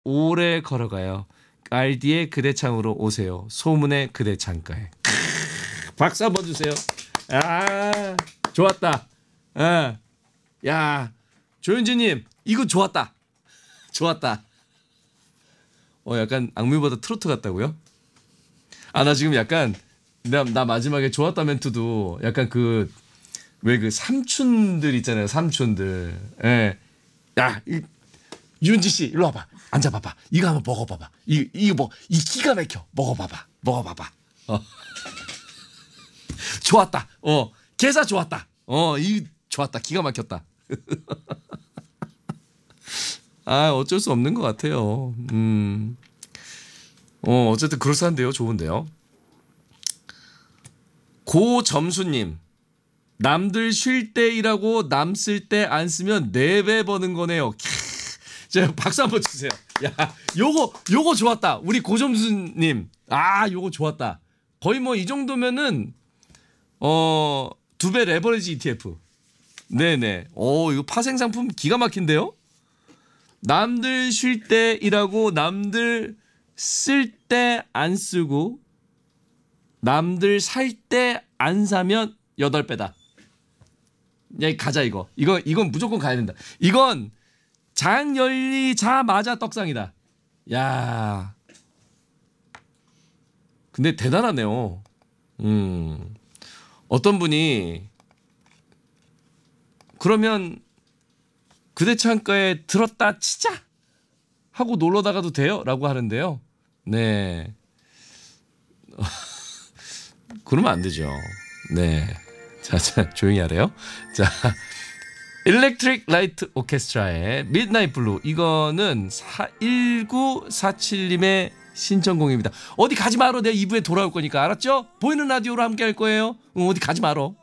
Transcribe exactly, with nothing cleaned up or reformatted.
오래 걸어가요. 깔디의 그대 창으로 오세요. 소문의 그대 창가에. 박수 한번 주세요. 아, 좋았다. 아, 야, 조현진님 이거 좋았다. 좋았다. 어, 약간 악뮤보다 트로트 같다고요? 아, 나 지금 약간 나, 나 마지막에 좋았다 멘트도 약간 그 왜 그 삼촌들 있잖아요. 삼촌들. 예. 야, 이, 윤지 씨 일로 와봐. 앉아봐봐. 이거 한번 먹어봐봐. 이 이거 뭐 이 기가 막혀. 먹어봐봐. 먹어봐봐. 어. 좋았다. 어, 개사 좋았다. 어, 이 좋았다. 기가 막혔다. 아, 어쩔 수 없는 것 같아요. 음. 어, 어쨌든 그럴싸한데요. 좋은데요. 고점수님. 남들 쉴 때 일하고 남 쓸 때 안 쓰면 네 배 버는 거네요. 캬. 자, 박수 한번 주세요. 야, 요거 요거 좋았다. 우리 고점수님. 아, 요거 좋았다. 거의 뭐 이 정도면은 어, 두 배 레버리지 이티에프. 네네. 오, 이거 파생 상품 기가 막힌데요? 남들 쉴 때 일하고 남들 쓸 때 안 쓰고 남들 살 때 안 사면 여덟 배다. 야, 가자 이거. 이거 이건 무조건 가야 된다. 이건 장 열리자마자 떡상이다. 야. 근데 대단하네요. 음. 어떤 분이 그러면 그대 창가에 들었다 치자 하고 놀러 나가도 돼요? 라고 하는데요. 네. 그러면 안 되죠. 네. 자, 자 조용히 하래요. 자, 일렉트릭 라이트 오케스트라의 미드나잇 블루. 이거는 일구사칠님의 신청곡입니다. 어디 가지 마라. 내가 이 부에 돌아올 거니까 알았죠? 보이는 라디오로 함께 할 거예요. 응, 어디 가지 마라.